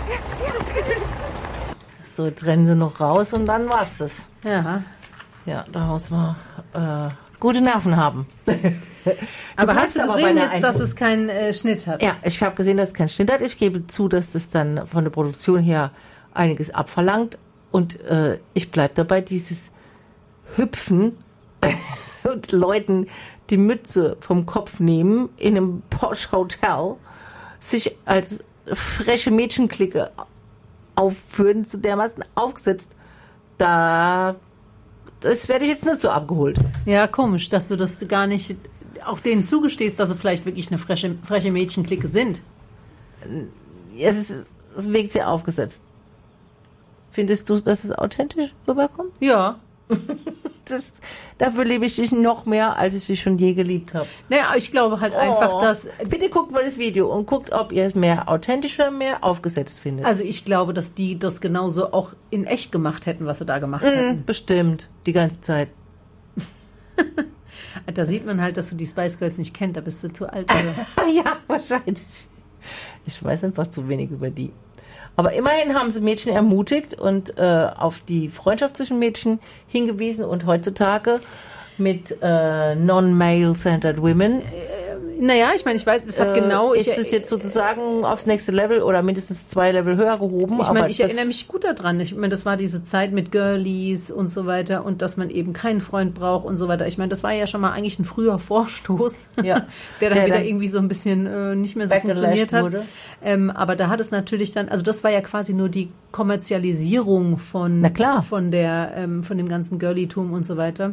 So, jetzt rennen sie noch raus und dann war's das. Ja. Ja, da muss man gute Nerven haben. Aber hast du gesehen jetzt, dass es keinen Schnitt hat? Ja, ich habe gesehen, dass es keinen Schnitt hat. Ich gebe zu, dass das dann von der Produktion her einiges abverlangt. Und ich bleib dabei, dieses Hüpfen und Leuten die Mütze vom Kopf nehmen in einem Posh Hotel, sich als freche Mädchenklicke aufführen, zu dermaßen aufgesetzt. Das werde ich jetzt nicht so abgeholt. Ja, komisch, dass du das gar nicht auch denen zugestehst, dass sie vielleicht wirklich eine freche Mädchenklicke sind. Es wirkt sehr aufgesetzt. Findest du, dass es authentisch rüberkommt? Ja. Dafür liebe ich dich noch mehr, als ich dich schon je geliebt habe. Naja, ich glaube halt einfach, dass... Bitte guckt mal das Video und guckt, ob ihr es mehr authentisch oder mehr aufgesetzt findet. Also ich glaube, dass die das genauso auch in echt gemacht hätten, was sie da gemacht hätten. Bestimmt, die ganze Zeit. Da sieht man halt, dass du die Spice Girls nicht kennst, da bist du zu alt. Oder? Ja, wahrscheinlich. Ich weiß einfach zu wenig über die. Aber immerhin haben sie Mädchen ermutigt und auf die Freundschaft zwischen Mädchen hingewiesen und heutzutage mit Non-Male-Centered Women. Naja, ich meine, ich weiß, das hat genau... Ist es jetzt sozusagen aufs nächste Level oder mindestens 2 Level höher gehoben? Ich meine, ich erinnere mich gut daran. Ich meine, das war diese Zeit mit Girlies und so weiter und dass man eben keinen Freund braucht und so weiter. Ich meine, das war ja schon mal eigentlich ein früher Vorstoß, der dann wieder irgendwie so ein bisschen nicht mehr so funktioniert hat. Aber da hat es natürlich dann, also das war ja quasi nur die Kommerzialisierung von dem ganzen Girlytum und so weiter.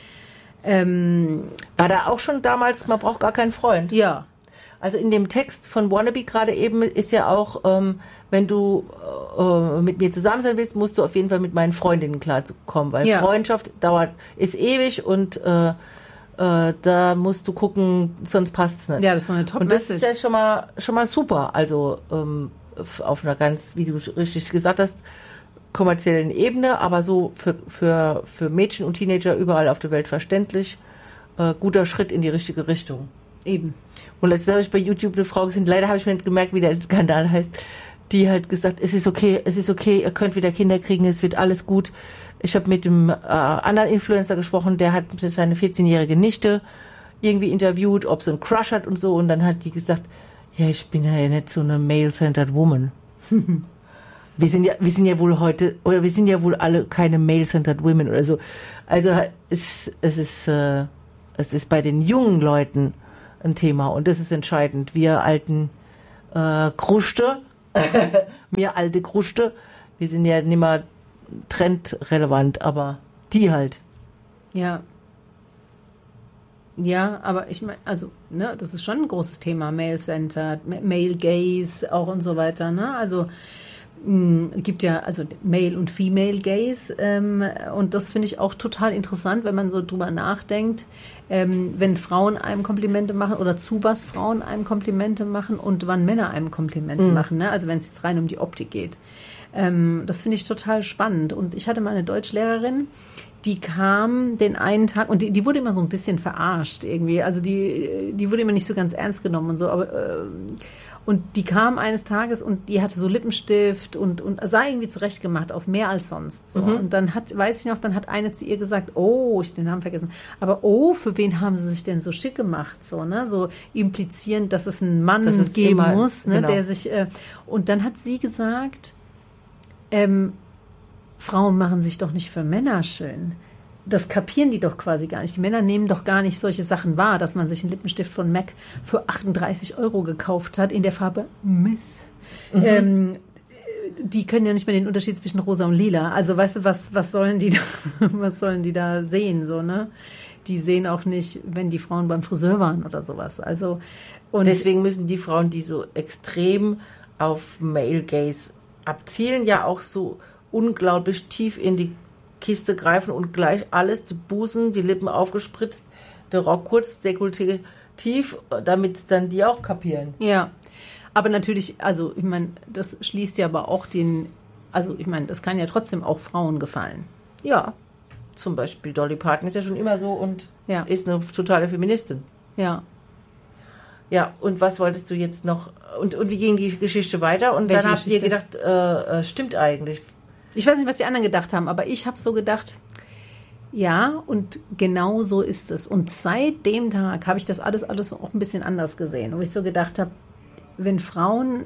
War da auch schon damals, man braucht gar keinen Freund. Ja. Also in dem Text von Wannabe gerade eben ist ja auch, wenn du mit mir zusammen sein willst, musst du auf jeden Fall mit meinen Freundinnen klarkommen, weil Freundschaft ist ewig und da musst du gucken, sonst passt es nicht. Ja, das ist so eine Top-Message. Und das ist ja schon mal super. Also auf einer ganz, wie du richtig gesagt hast, kommerziellen Ebene, aber so für Mädchen und Teenager überall auf der Welt verständlich. Guter Schritt in die richtige Richtung. Eben. Und letztens habe ich bei YouTube eine Frau gesehen, leider habe ich mir nicht gemerkt, wie der Kanal heißt, die halt gesagt, es ist okay, ihr könnt wieder Kinder kriegen, es wird alles gut. Ich habe mit dem anderen Influencer gesprochen, der hat seine 14-jährige Nichte irgendwie interviewt, ob sie einen Crush hat und so, und dann hat die gesagt, ja, ich bin ja nicht so eine male-centered woman. Wir sind ja wohl heute, oder wir sind ja wohl alle keine male-centered women oder so. Also es ist bei den jungen Leuten ein Thema und das ist entscheidend. Wir alten Kruste, wir alte Kruste, wir sind ja nicht mehr trendrelevant, aber die halt. Ja. Ja, aber ich meine, also, ne, das ist schon ein großes Thema, Male-Centered, Male-Gaze auch und so weiter, ne, also gibt ja also Male- und Female-Gaze und das finde ich auch total interessant, wenn man so drüber nachdenkt, wenn Frauen einem Komplimente machen oder zu was Frauen einem Komplimente machen und wann Männer einem Komplimente machen, ne? Also wenn es jetzt rein um die Optik geht. Das finde ich total spannend und ich hatte mal eine Deutschlehrerin, die kam den einen Tag und die wurde immer so ein bisschen verarscht irgendwie, also die wurde immer nicht so ganz ernst genommen und so, aber und die kam eines Tages und die hatte so Lippenstift und sah irgendwie zurechtgemacht aus, mehr als sonst. So. Und dann hat eine zu ihr gesagt, oh, ich den Namen vergessen, aber für wen haben sie sich denn so schick gemacht? So, ne? So implizierend, dass es einen Mann geben muss, ne? Genau. Der sich, und dann hat sie gesagt, Frauen machen sich doch nicht für Männer schön. Das kapieren die doch quasi gar nicht. Die Männer nehmen doch gar nicht solche Sachen wahr, dass man sich einen Lippenstift von MAC für 38 € gekauft hat in der Farbe Myth. Die können ja nicht mehr den Unterschied zwischen rosa und lila. Also weißt du, was sollen die da sehen, so, ne? Die sehen auch nicht, wenn die Frauen beim Friseur waren oder sowas. Also und deswegen müssen die Frauen, die so extrem auf Male Gaze abzielen, ja auch so unglaublich tief in die Kiste greifen und gleich alles, die Busen, die Lippen aufgespritzt, der Rock kurz, Dekolleté tief, damit dann die auch kapieren. Ja, aber natürlich, also ich meine, das schließt ja aber auch das kann ja trotzdem auch Frauen gefallen. Ja, zum Beispiel Dolly Parton ist ja schon immer so und ist eine totale Feministin. Ja. Ja, und was wolltest du jetzt noch und wie ging die Geschichte weiter? Und Welche dann habt ihr Geschichte? gedacht, stimmt eigentlich. Ich weiß nicht, was die anderen gedacht haben, aber ich habe so gedacht, ja, und genau so ist es. Und seit dem Tag habe ich das alles auch ein bisschen anders gesehen, wo ich so gedacht habe, wenn Frauen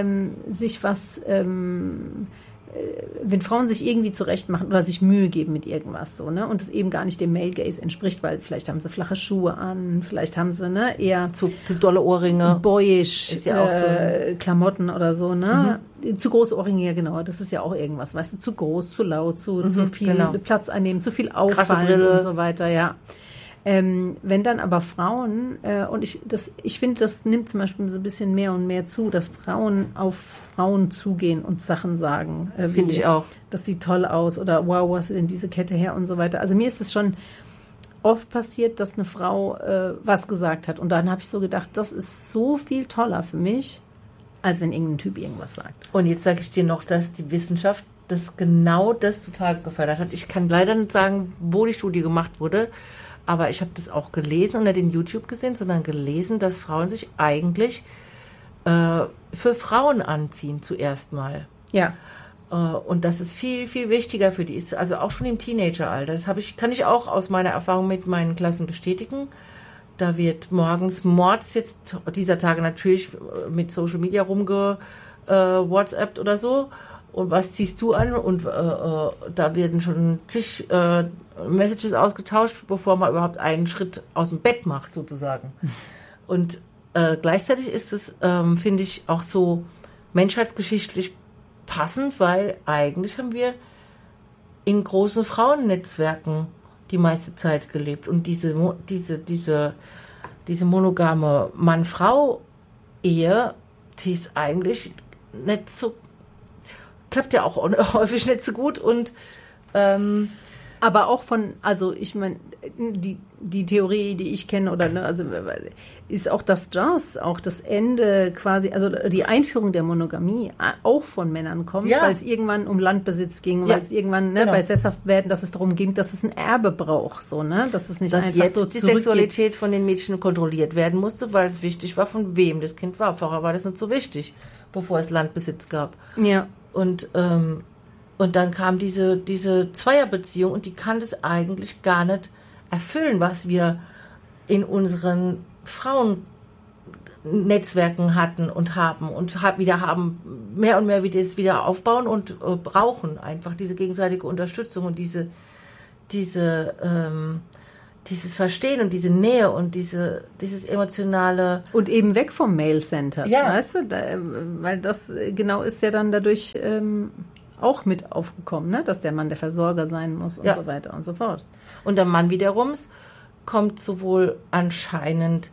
wenn Frauen sich irgendwie zurecht machen oder sich Mühe geben mit irgendwas so, ne, und es eben gar nicht dem Male Gaze entspricht, weil vielleicht haben sie flache Schuhe an, vielleicht haben sie, ne, eher Zu dolle Ohrringe. boyish Ist ja auch so. Klamotten oder so, ne? Zu große Ohrringe, ja genau, das ist ja auch irgendwas, weißt du, zu groß, zu laut, zu viel Platz einnehmen, zu viel auffallen Brille. und so weiter, ja. Wenn dann aber Frauen, und ich finde, das nimmt zum Beispiel so ein bisschen mehr und mehr zu, dass Frauen auf Frauen zugehen und Sachen sagen. Finde ich auch. Das sieht toll aus oder wow, wo hast du denn diese Kette her und so weiter. Also mir ist es schon oft passiert, dass eine Frau was gesagt hat und dann habe ich so gedacht, das ist so viel toller für mich, als wenn irgendein Typ irgendwas sagt. Und jetzt sage ich dir noch, dass die Wissenschaft genau das total gefördert hat. Ich kann leider nicht sagen, wo die Studie gemacht wurde, aber ich habe das auch gelesen und nicht in YouTube gesehen, sondern gelesen, dass Frauen sich eigentlich für Frauen anziehen zuerst mal. Ja. Und das ist viel, viel wichtiger für die ist. Also auch schon im Teenageralter. Das kann ich auch aus meiner Erfahrung mit meinen Klassen bestätigen. Da wird mords jetzt dieser Tage natürlich mit Social Media WhatsAppt oder so. Und was ziehst du an? Und da werden schon zig Messages ausgetauscht, bevor man überhaupt einen Schritt aus dem Bett macht, sozusagen. Und gleichzeitig ist es, finde ich, auch so menschheitsgeschichtlich passend, weil eigentlich haben wir in großen Frauennetzwerken die meiste Zeit gelebt. Und diese monogame Mann-Frau-Ehe, die ist eigentlich nicht so, klappt ja auch häufig nicht so gut und aber auch also ich meine, die Theorie, die ich kenne, oder ne, also ist auch, dass auch das Ende quasi, also die Einführung der Monogamie auch von Männern kommt, Ja. weil es irgendwann um Landbesitz ging, Ja, weil es irgendwann genau. bei Sesshaftwerden, dass es darum ging, dass es ein Erbe braucht, so, ne, dass es nicht dass einfach jetzt so die zurückgeht. Sexualität von den Mädchen kontrolliert werden musste, weil es wichtig war, von wem das Kind war. Vorher war das nicht so wichtig, bevor es Landbesitz gab. Ja. Und dann kam diese Zweierbeziehung und die kann das eigentlich gar nicht erfüllen, was wir in unseren Frauennetzwerken hatten und haben und wieder haben, mehr und mehr wieder aufbauen und brauchen einfach diese gegenseitige Unterstützung und dieses Verstehen und diese Nähe und dieses emotionale. Und eben weg vom Male-Center, Ja. weißt du? Weil das genau ist ja dann dadurch auch mit aufgekommen, ne? Dass der Mann der Versorger sein muss und Ja. so weiter und so fort. Und der Mann wiederum kommt sowohl anscheinend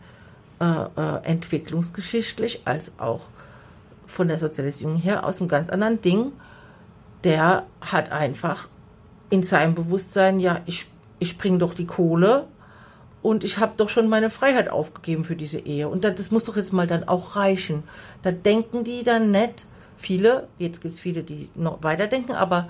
entwicklungsgeschichtlich als auch von der Sozialisierung her aus einem ganz anderen Ding. Der hat einfach in seinem Bewusstsein, ja, ich bringe doch die Kohle und ich habe doch schon meine Freiheit aufgegeben für diese Ehe. Und das muss doch jetzt mal dann auch reichen. Da denken die dann nicht, jetzt gibt es viele, die noch weiterdenken, aber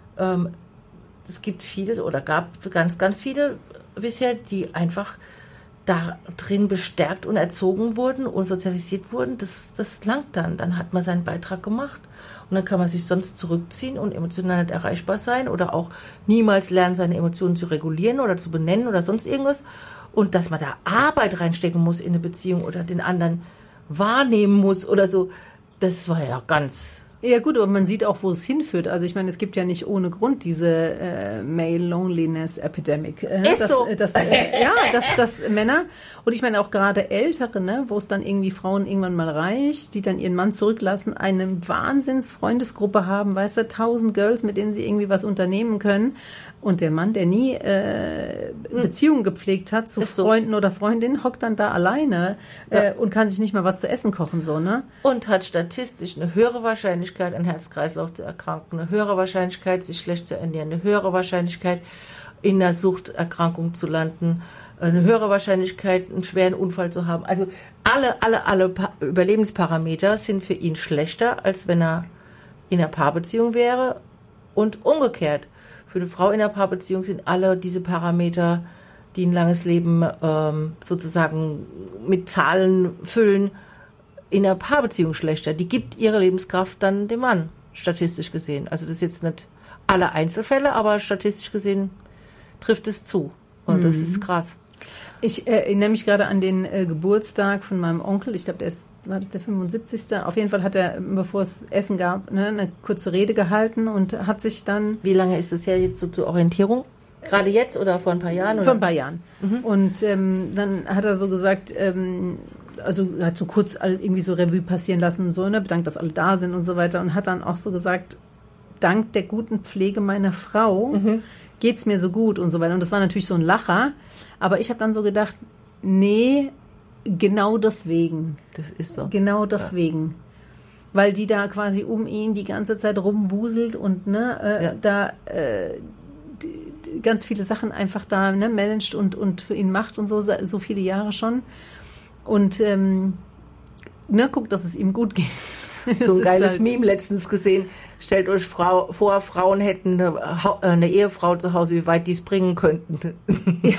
es gibt viele oder gab ganz, ganz viele bisher, die einfach da drin bestärkt und erzogen wurden und sozialisiert wurden. Das langt dann. Dann hat man seinen Beitrag gemacht. Und dann kann man sich sonst zurückziehen und emotional nicht erreichbar sein oder auch niemals lernen, seine Emotionen zu regulieren oder zu benennen oder sonst irgendwas. Und dass man da Arbeit reinstecken muss in eine Beziehung oder den anderen wahrnehmen muss oder so, das war ja ganz. Ja gut, aber man sieht auch, wo es hinführt. Also ich meine, es gibt ja nicht ohne Grund diese Male Loneliness Epidemic. Ist so. Dass Männer, und ich meine auch gerade Ältere, ne, wo es dann irgendwie Frauen irgendwann mal reicht, die dann ihren Mann zurücklassen, eine Wahnsinns-Freundesgruppe haben, weißt du, 1000 Girls, mit denen sie irgendwie was unternehmen können. Und der Mann, der nie Beziehungen gepflegt hat zu Ist so. Freunden oder Freundinnen, hockt dann da alleine und kann sich nicht mal was zu essen kochen, so, ne? Und hat statistisch eine höhere Wahrscheinlichkeit, an Herz-Kreislauf zu erkranken, eine höhere Wahrscheinlichkeit, sich schlecht zu ernähren, eine höhere Wahrscheinlichkeit, in einer Suchterkrankung zu landen, eine höhere Wahrscheinlichkeit, einen schweren Unfall zu haben. Also alle Überlebensparameter sind für ihn schlechter, als wenn er in einer Paarbeziehung wäre und umgekehrt. Für eine Frau in einer Paarbeziehung sind alle diese Parameter, die ein langes Leben sozusagen mit Zahlen füllen, in einer Paarbeziehung schlechter. Die gibt ihre Lebenskraft dann dem Mann, statistisch gesehen. Also das ist jetzt nicht alle Einzelfälle, aber statistisch gesehen trifft es zu. Und das ist krass. Ich erinnere mich gerade an den Geburtstag von meinem Onkel. Ich glaube, war das der 75. Auf jeden Fall hat er, bevor es Essen gab, eine kurze Rede gehalten und hat sich dann... Wie lange ist das her jetzt so zur Orientierung? Gerade jetzt oder vor ein paar Jahren? Oder? Vor ein paar Jahren. Und dann hat er so gesagt, also hat so kurz irgendwie so Revue passieren lassen und so, ne, bedankt, dass alle da sind und so weiter. Und hat dann auch so gesagt, dank der guten Pflege meiner Frau geht's mir so gut und so weiter. Und das war natürlich so ein Lacher. Aber ich habe dann so gedacht, nee, genau deswegen. Das ist so. Genau deswegen. Ja. Weil die da quasi um ihn die ganze Zeit rumwuselt und ganz viele Sachen einfach da managt und für ihn macht und so viele Jahre schon. Und guckt, dass es ihm gut geht. So ein geiles halt Meme letztens gesehen. Stellt euch vor, Frauen hätten eine Ehefrau zu Hause, wie weit die es bringen könnten. Ja.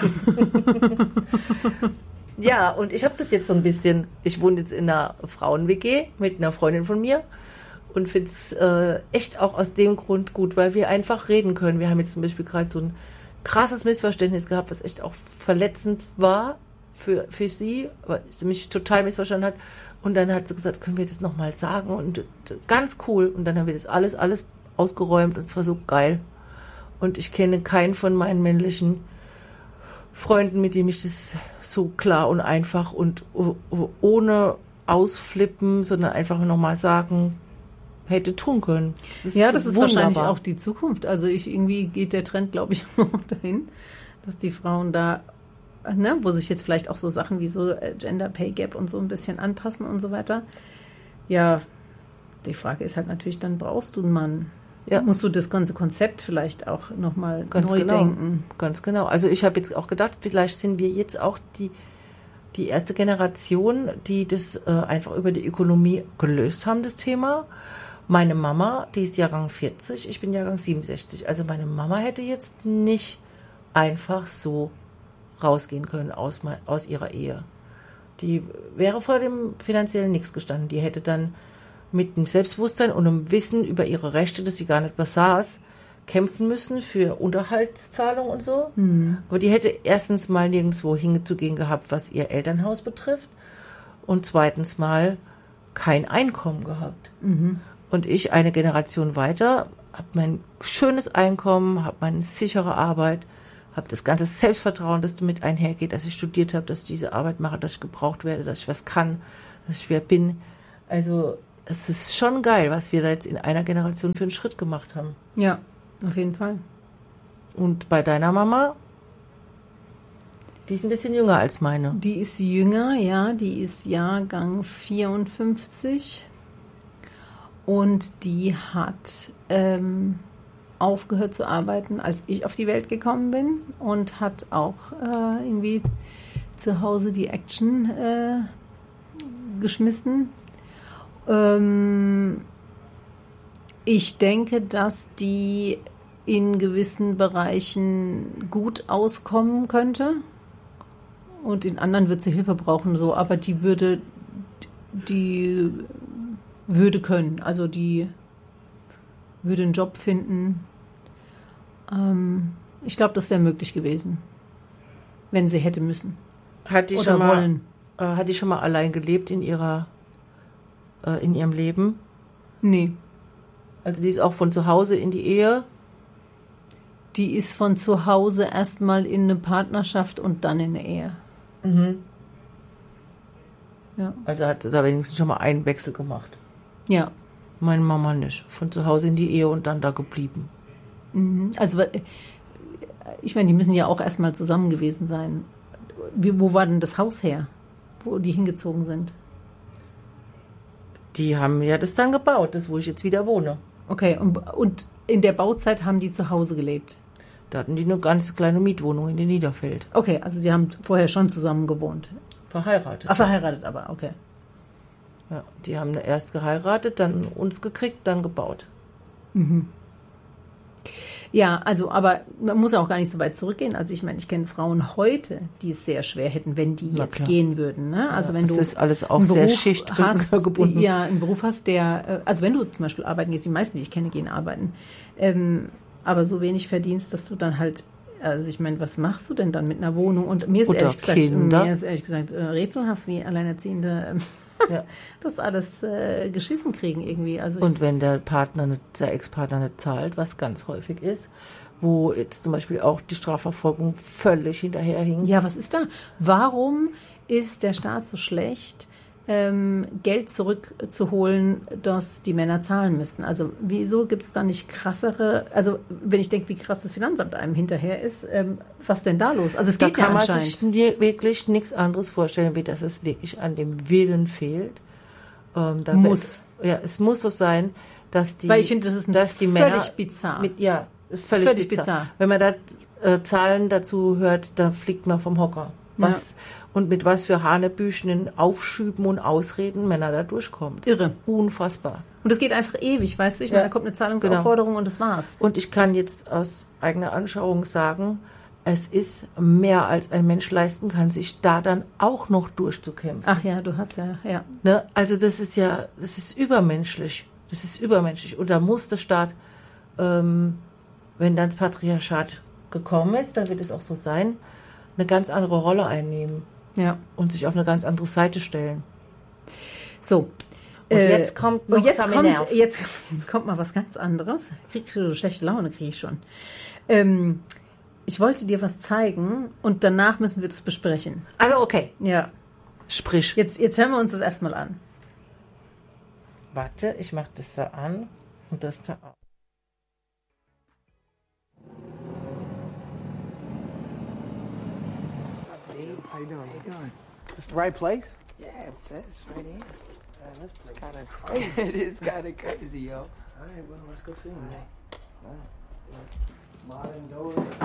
Ja, und ich habe das jetzt so ein bisschen, ich wohne jetzt in einer Frauen-WG mit einer Freundin von mir und finde es echt auch aus dem Grund gut, weil wir einfach reden können. Wir haben jetzt zum Beispiel gerade so ein krasses Missverständnis gehabt, was echt auch verletzend war für sie, weil sie mich total missverstanden hat. Und dann hat sie gesagt, können wir das nochmal sagen? Und ganz cool. Und dann haben wir das alles ausgeräumt und es war so geil. Und ich kenne keinen von meinen männlichen Freunden, mit dem ich das so klar und einfach und ohne ausflippen, sondern einfach nochmal sagen, hätte tun können. Das ist wahrscheinlich auch die Zukunft. Also irgendwie geht der Trend, glaube ich, noch dahin, dass die Frauen da, wo sich jetzt vielleicht auch so Sachen wie so Gender Pay Gap und so ein bisschen anpassen und so weiter. Ja, die Frage ist halt natürlich, dann brauchst du einen Mann. Ja. Musst du das ganze Konzept vielleicht auch nochmal neu denken. Ganz genau. Also ich habe jetzt auch gedacht, vielleicht sind wir jetzt auch die erste Generation, die das einfach über die Ökonomie gelöst haben, das Thema. Meine Mama, die ist Jahrgang 40, ich bin Jahrgang 67. Also meine Mama hätte jetzt nicht einfach so rausgehen können aus ihrer Ehe. Die wäre vor dem finanziellen Nichts gestanden. Die hätte dann mit dem Selbstbewusstsein und einem Wissen über ihre Rechte, das sie gar nicht besaß, kämpfen müssen für Unterhaltszahlung und so. Aber die hätte erstens mal nirgendwo hinzugehen gehabt, was ihr Elternhaus betrifft, und zweitens mal kein Einkommen gehabt. Und ich, eine Generation weiter, habe mein schönes Einkommen, habe meine sichere Arbeit, habe das ganze Selbstvertrauen, das damit einhergeht, dass ich studiert habe, dass ich diese Arbeit mache, dass ich gebraucht werde, dass ich was kann, dass ich wer bin. Also es ist schon geil, was wir da jetzt in einer Generation für einen Schritt gemacht haben. Ja, auf jeden Fall. Und bei deiner Mama, die ist ein bisschen jünger als meine. Die ist jünger, ja, die ist Jahrgang 54 und die hat aufgehört zu arbeiten, als ich auf die Welt gekommen bin, und hat auch irgendwie zu Hause die Action geschmissen. Ich denke, dass die in gewissen Bereichen gut auskommen könnte und in anderen wird sie Hilfe brauchen, so, aber die würde können, also die würde einen Job finden. Ich glaube, das wäre möglich gewesen, wenn sie hätte müssen. Hat die schon mal allein gelebt in ihrem Leben? Nee. Also die ist auch von zu Hause in die Ehe? Die ist von zu Hause erstmal in eine Partnerschaft und dann in eine Ehe. Ja. Also hat sie da wenigstens schon mal einen Wechsel gemacht? Ja. Meine Mama nicht. Von zu Hause in die Ehe und dann da geblieben. Also, ich meine, die müssen ja auch erstmal zusammen gewesen sein. Wo war denn das Haus her, wo die hingezogen sind? Die haben ja das dann gebaut, das wo ich jetzt wieder wohne. Okay, und in der Bauzeit haben die zu Hause gelebt? Da hatten die eine ganz kleine Mietwohnung in den Niederfeld. Okay, also sie haben vorher schon zusammen gewohnt. Verheiratet. Verheiratet aber, okay. Ja, die haben erst geheiratet, dann uns gekriegt, dann gebaut. Ja, also, aber man muss auch gar nicht so weit zurückgehen. Also ich meine, ich kenne Frauen heute, die es sehr schwer hätten, wenn die jetzt gehen würden. Ne? Also wenn das du ist alles auch sehr schichtgebunden. Ja, einen Beruf hast, der, also wenn du zum Beispiel arbeiten gehst, die meisten, die ich kenne, gehen arbeiten, aber so wenig verdienst, dass du dann halt, also ich meine, was machst du denn dann mit einer Wohnung? Und mir ist ehrlich gesagt rätselhaft, wie Alleinerziehende das alles geschissen kriegen irgendwie. Also und wenn der Ex-Partner nicht zahlt, was ganz häufig ist, wo jetzt zum Beispiel auch die Strafverfolgung völlig hinterherhinkt. Ja, was ist da? Warum ist der Staat so schlecht, Geld zurückzuholen, das die Männer zahlen müssen? Also wieso gibt es da nicht krassere, also wenn ich denke, wie krass das Finanzamt einem hinterher ist, was denn da los? Also es geht ja anscheinend. Da kann man sich wirklich nichts anderes vorstellen, wie dass es wirklich an dem Willen fehlt. Es muss so sein, dass die, weil ich finde, das ist völlig Männer bizarr. Völlig bizarr. Wenn man da Zahlen dazu hört, da fliegt man vom Hocker. Und mit was für hanebüchenen Aufschüben und Ausreden Männer da durchkommen. Das Irre. Ist unfassbar. Und es geht einfach ewig, weißt du? Ich meine, da kommt eine Zahlungsaufforderung und das war's. Und ich kann jetzt aus eigener Anschauung sagen, es ist mehr, als ein Mensch leisten kann, sich da dann auch noch durchzukämpfen. Ach ja, du hast ja. Ne? Also das ist übermenschlich. Das ist übermenschlich. Und da muss der Staat, wenn dann das Patriarchat gekommen ist, dann wird es auch so sein, eine ganz andere Rolle einnehmen. Ja. Und sich auf eine ganz andere Seite stellen. So. Und jetzt kommt noch jetzt kommt mal was ganz anderes. Schlechte Laune kriege ich schon. Ich wollte dir was zeigen und danach müssen wir das besprechen. Also okay. Ja. Sprich. Jetzt hören wir uns das erstmal an. Warte, ich mache das da an und das da auf. How you doing? How you doing? This the right place? Yeah, it says right here. This place kind of crazy. It is kind of crazy, yo. All right, well, let's go see him. Modern doors.